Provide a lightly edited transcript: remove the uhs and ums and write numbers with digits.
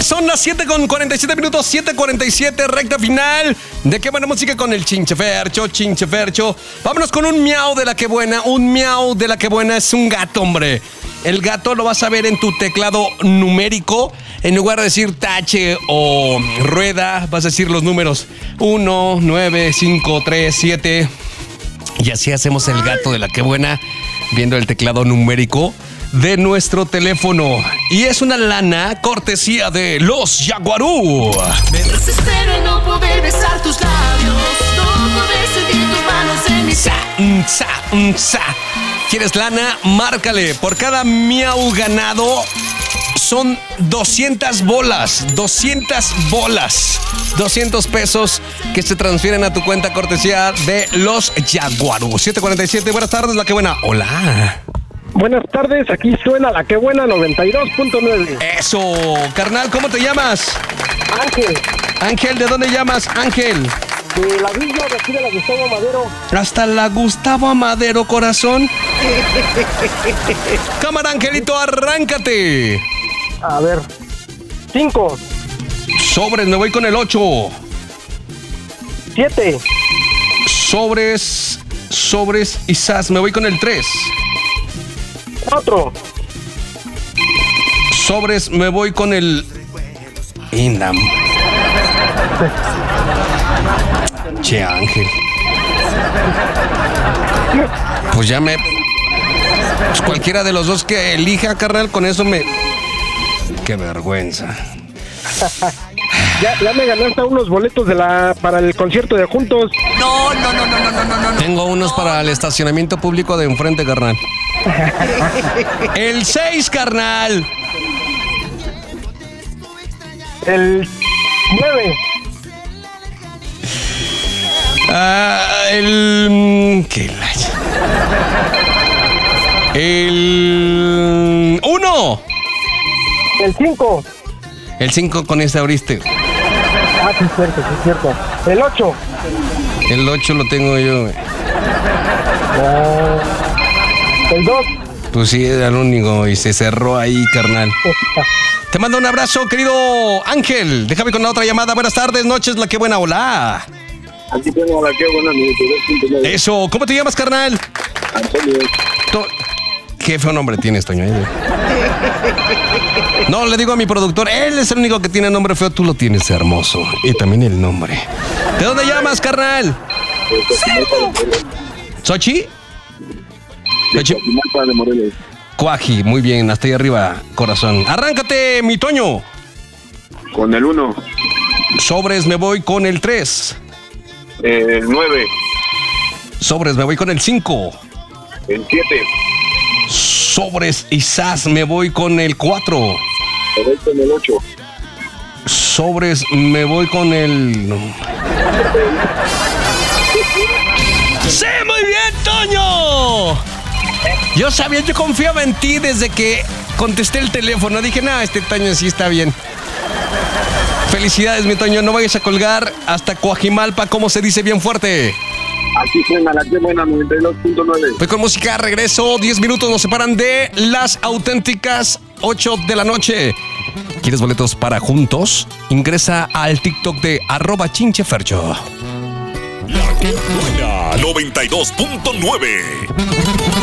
Son las 7:47 minutos, 7:47, recta final. ¿De qué buena música con el Chinchefercho? Vámonos con un miau de la que buena. Un miau de la que buena es un gato, hombre. El gato lo vas a ver en tu teclado numérico. En lugar de decir tache o rueda, vas a decir los números 1, 9, 5, 3, 7. Y así hacemos el gato de la que buena, viendo el teclado numérico de nuestro teléfono. Y es una lana cortesía de los Jaguarú. Me desespero en no poder besar tus labios, no poder sentir tus manos en mi ¿Quieres lana? Márcale. Por cada miau ganado son 200 bolas. 200 pesos que se transfieren a tu cuenta cortesía de los Jaguarú. 7:47, buenas tardes, la que buena. Hola. Buenas tardes, aquí suena la que buena 92.9. Eso, carnal, ¿cómo te llamas? Ángel. Ángel, ¿de dónde llamas, Ángel? De la villa de aquí de la Gustavo Amadero. Hasta la Gustavo Amadero, corazón. Cámara, Angelito, arráncate. A ver, 5. Sobres, me voy con el 8. 7. Sobres y sas, me voy con el 3. 4. Sobres, me voy con el Indam. Che, Ángel. Pues ya me... Pues cualquiera de los dos que elija, carnal, con eso me... Qué vergüenza. Ya me ganaste unos boletos para el concierto de Juntos. No. Tengo unos para el estacionamiento público de enfrente, carnal. El 6, carnal. El 9. El 1. El 5. El 5 con este abriste. Ah, sí, es cierto. El 8. El 8 lo tengo yo. El 2. Pues sí, era el único y se cerró ahí, carnal. Te mando un abrazo, querido Ángel. Déjame con la otra llamada. Buenas tardes, noches, la que buena. Hola. Aquí tengo la que buena 92.9. Eso, ¿cómo te llamas, carnal? Antonio. Qué feo nombre tienes, Toño. No, le digo a mi productor, él es el único que tiene nombre feo, tú lo tienes hermoso. Y también el nombre. ¿De dónde llamas, carnal? ¿Sochi? Coajimalpa de Morelos. Cuaji, muy bien, hasta ahí arriba, corazón. Arráncate, mi Toño. Con el 1. Sobres, me voy con el 3. El 9. Sobres, me voy con el 5. El 7. Sobres y sas, me voy con el 4. Me voy con el 8. Sobres, me voy con el... ¡Sí, muy bien, Toño! Yo confiaba en ti desde que contesté el teléfono. Dije, este Toño sí está bien. Felicidades, mi Toño, no vayas a colgar hasta Coajimalpa, como se dice bien fuerte. Aquí suena la que buena 92.9. Voy con música, regreso. 10 minutos nos separan de las auténticas 8 de la noche. ¿Quieres boletos para Juntos? Ingresa al TikTok de @chinchefercho. La que buena 92.9.